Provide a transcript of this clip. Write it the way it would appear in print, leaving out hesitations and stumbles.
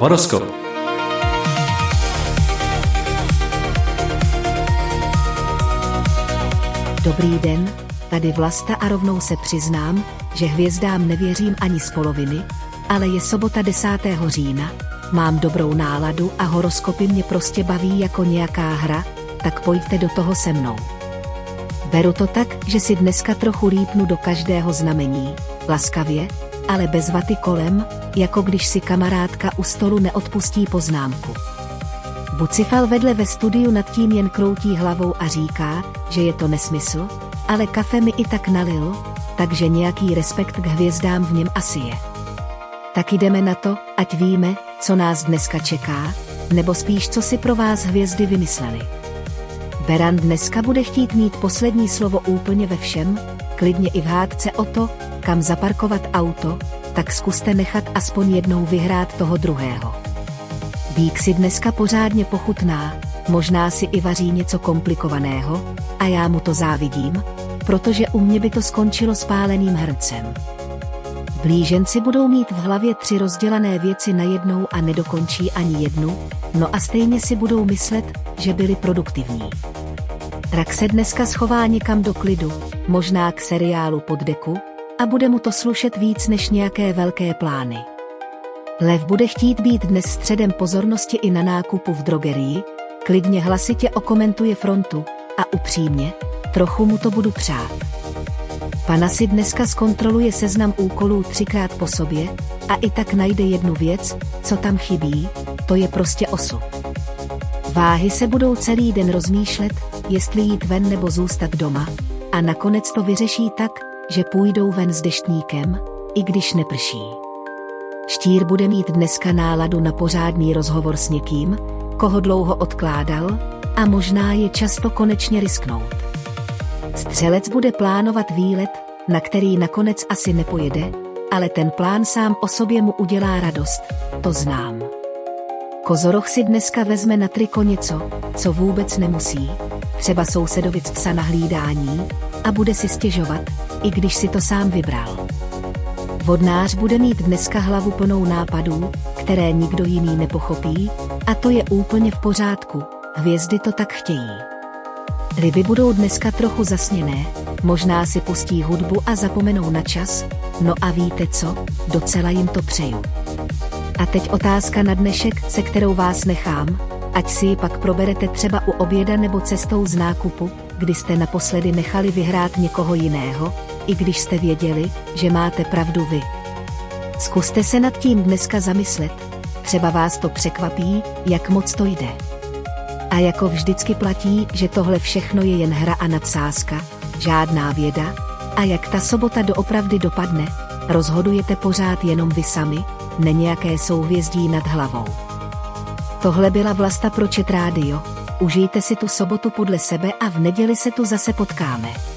Horoskop. Dobrý den, tady Vlasta a rovnou se přiznám, že hvězdám nevěřím ani z poloviny, ale je sobota 10. října, mám dobrou náladu a horoskopy mě prostě baví jako nějaká hra, tak pojďte do toho se mnou. Beru to tak, že si dneska trochu lípnu do každého znamení, laskavě, ale bez vaty kolem, jako když si kamarádka u stolu neodpustí poznámku. Bucifal vedle ve studiu nad tím jen kroutí hlavou a říká, že je to nesmysl, ale kafe mi i tak nalil, takže nějaký respekt k hvězdám v něm asi je. Tak jdeme na to, ať víme, co nás dneska čeká, nebo spíš co si pro vás hvězdy vymysleli. Beran dneska bude chtít mít poslední slovo úplně ve všem, klidně i v hádce o to, kam zaparkovat auto, tak zkuste nechat aspoň jednou vyhrát toho druhého. Bík si dneska pořádně pochutná, možná si i vaří něco komplikovaného, a já mu to závidím, protože u mě by to skončilo spáleným hrncem. Blíženci budou mít v hlavě 3 rozdělané věci najednou a nedokončí ani jednu, no a stejně si budou myslet, že byli produktivní. Rak se dneska schová někam do klidu, možná k seriálu pod deku, a bude mu to slušet víc než nějaké velké plány. Lev bude chtít být dnes středem pozornosti i na nákupu v drogerii, klidně hlasitě okomentuje frontu, a upřímně, trochu mu to budu přát. Pana si dneska zkontroluje seznam úkolů 3krát po sobě a i tak najde jednu věc, co tam chybí, to je prostě osud. Váhy se budou celý den rozmýšlet, jestli jít ven nebo zůstat doma, a nakonec to vyřeší tak, že půjdou ven s deštníkem, i když neprší. Štír bude mít dneska náladu na pořádný rozhovor s někým, koho dlouho odkládal, a možná je čas to konečně risknout. Střelec bude plánovat výlet, na který nakonec asi nepojede, ale ten plán sám o sobě mu udělá radost, to znám. Kozoroch si dneska vezme na triko něco, co vůbec nemusí, třeba sousedovic psa na hlídání, a bude si stěžovat, i když si to sám vybral. Vodnář bude mít dneska hlavu plnou nápadů, které nikdo jiný nepochopí, a to je úplně v pořádku, hvězdy to tak chtějí. Ryby budou dneska trochu zasněné, možná si pustí hudbu a zapomenou na čas, no a víte co, docela jim to přeju. A teď otázka na dnešek, se kterou vás nechám, ať si ji pak proberete třeba u oběda nebo cestou z nákupu, kdy jste naposledy nechali vyhrát někoho jiného, i když jste věděli, že máte pravdu vy. Zkuste se nad tím dneska zamyslet, třeba vás to překvapí, jak moc to jde. A jako vždycky platí, že tohle všechno je jen hra a nadsázka, žádná věda, a jak ta sobota doopravdy dopadne, rozhodujete pořád jenom vy sami, ne nějaké souhvězdí nad hlavou. Tohle byla Vlasta pro Chat Radio, užijte si tu sobotu podle sebe a v neděli se tu zase potkáme.